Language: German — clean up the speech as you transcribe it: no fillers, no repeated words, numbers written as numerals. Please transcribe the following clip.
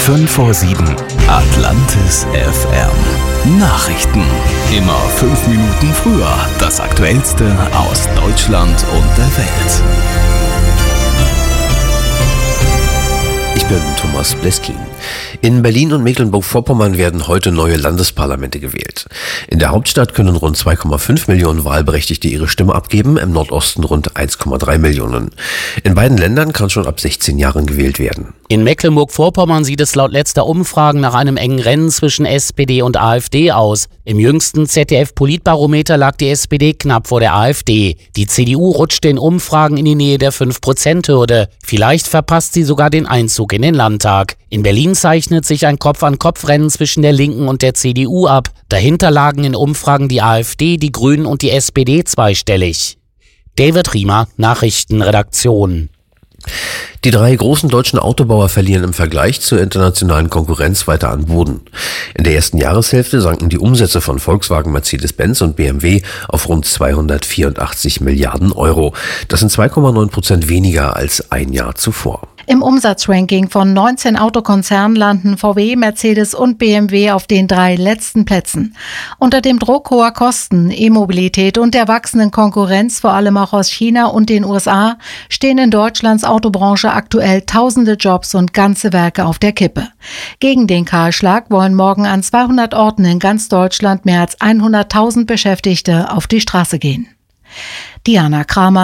5:07 Atlantis FM. Nachrichten. Immer 5 Minuten früher. Das Aktuellste aus Deutschland und der Welt. Ich bin Thomas Bleskin. In Berlin und Mecklenburg-Vorpommern werden heute neue Landesparlamente gewählt. In der Hauptstadt können rund 2,5 Millionen Wahlberechtigte ihre Stimme abgeben, im Nordosten rund 1,3 Millionen. In beiden Ländern kann schon ab 16 Jahren gewählt werden. In Mecklenburg-Vorpommern sieht es laut letzter Umfragen nach einem engen Rennen zwischen SPD und AfD aus. Im jüngsten ZDF-Politbarometer lag die SPD knapp vor der AfD. Die CDU rutschte in Umfragen in die Nähe der 5%-Hürde. Vielleicht verpasst sie sogar den Einzug in den Landtag. In Berlin zeichnet sich ein Kopf-an-Kopf-Rennen zwischen der Linken und der CDU ab. Dahinter lagen in Umfragen die AfD, die Grünen und die SPD zweistellig. David Riemer, Nachrichtenredaktion. Die 3 großen deutschen Autobauer verlieren im Vergleich zur internationalen Konkurrenz weiter an Boden. In der ersten Jahreshälfte sanken die Umsätze von Volkswagen, Mercedes-Benz und BMW auf rund 284 Milliarden Euro. Das sind 2,9% weniger als ein Jahr zuvor. Im Umsatzranking von 19 Autokonzernen landen VW, Mercedes und BMW auf den 3 letzten Plätzen. Unter dem Druck hoher Kosten, E-Mobilität und der wachsenden Konkurrenz, vor allem auch aus China und den USA, stehen in Deutschlands Autobranche aktuell tausende Jobs und ganze Werke auf der Kippe. Gegen den Kahlschlag wollen morgen an 200 Orten in ganz Deutschland mehr als 100.000 Beschäftigte auf die Straße gehen. Diana Kramer